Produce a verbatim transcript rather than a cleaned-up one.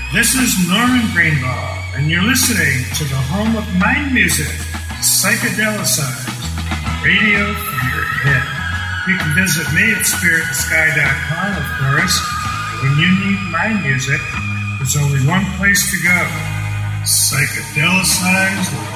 This is Norman Greenbaum, and you're listening to the home of mind music, Psychedelicized, radio for your head. You can visit me at spirit in the sky dot com, of course. And when you need mind music, there's only one place to go, Psychedelicized